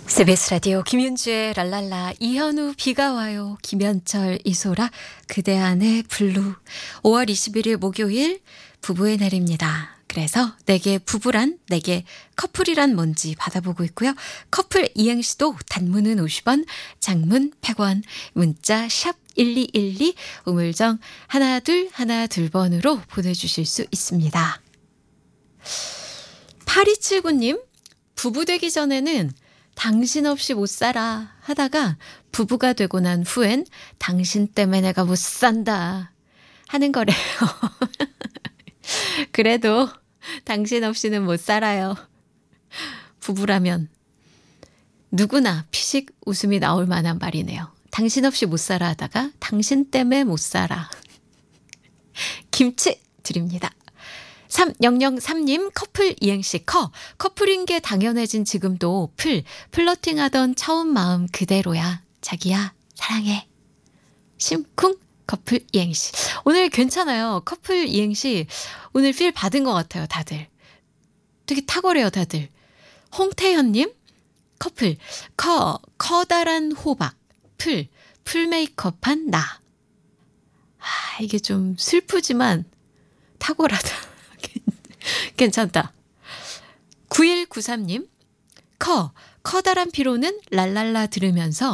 CBS 라디오 김윤주의 랄랄라, 이현우 비가 와요, 김현철 이소라 그대 안의 블루. 5월 21일 목요일 부부의 날입니다. 그래서 내게 부부란, 내게 커플이란 뭔지 받아보고 있고요. 커플 이행시도 단문은 50원, 장문 100원, 문자 샵 1212, 우물정 하나 둘 번으로 보내주실 수 있습니다. 8279님, 부부 되기 전에는 당신 없이 못 살아 하다가 부부가 되고 난 후엔 당신 때문에 내가 못 산다 하는 거래요. 그래도 당신 없이는 못 살아요. 부부라면 누구나 피식 웃음이 나올 만한 말이네요. 당신 없이 못 살아 하다가 당신 때문에 못 살아. 김치 드립니다. 3003님, 커플 이행시 커플인 게 당연해진 지금도 플러팅하던 처음 마음 그대로야. 자기야 사랑해. 심쿵. 커플 이행시 오늘 괜찮아요. 커플 이행시 오늘 필 받은 것 같아요. 다들 되게 탁월해요. 다들. 홍태현님, 커플 커다란 호박, 풀 메이크업한 나. 이게 좀 슬프지만 탁월하다. 괜찮다. 9193님, 커다란 피로는 랄랄라 들으면서